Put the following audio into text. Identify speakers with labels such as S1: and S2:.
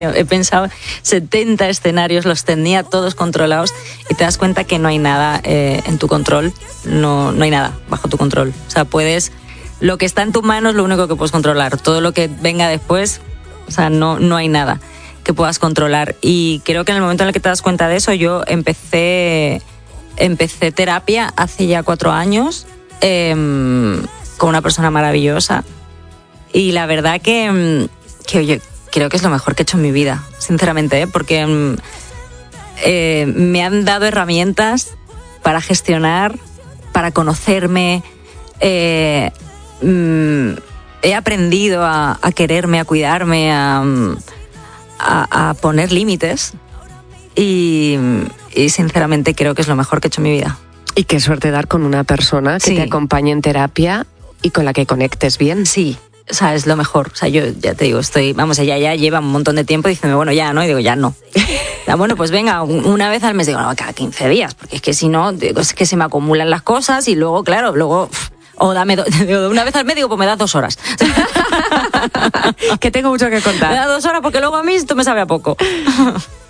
S1: He pensado 70 escenarios, los tenía todos controlados y te das cuenta que no hay nada en tu control, no hay nada bajo tu control. O sea, lo que está en tu mano es lo único que puedes controlar. Todo lo que venga después, o sea, no hay nada que puedas controlar. Y creo que en el momento en el que te das cuenta de eso, yo empecé terapia hace ya 4 años con una persona maravillosa. Y la verdad que oye, creo que es lo mejor que he hecho en mi vida, sinceramente, porque me han dado herramientas para gestionar, para conocerme. He aprendido a quererme, a cuidarme, a poner límites y sinceramente creo que es lo mejor que he hecho en mi vida.
S2: Y qué suerte dar con una persona que te acompañe en terapia y con la que conectes bien.
S1: Sí. O sea, es lo mejor. O sea, yo ya te digo, ella ya lleva un montón de tiempo diciendo, bueno, ya, ¿no? Y digo, ya no. Bueno, pues venga, una vez al mes, digo, no, cada 15 días, porque es que si no, es que se me acumulan las cosas y luego, claro, o dame, una vez al mes, digo, pues me das 2 horas.
S2: Que tengo mucho que contar.
S1: Me das 2 horas porque luego a mí esto me sabe a poco.